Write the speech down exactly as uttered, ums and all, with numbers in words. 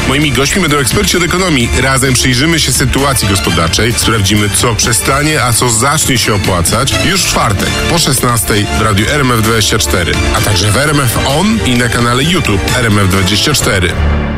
Moimi gośćmi będą eksperci od ekonomii. Razem przyjrzymy się sytuacji gospodarczej, sprawdzimy, co przestanie, a co zacznie się opłacać już w czwartek po szesnastej w radiu R M F dwadzieścia cztery, a także w R M F On i na kanale YouTube R M F dwadzieścia cztery.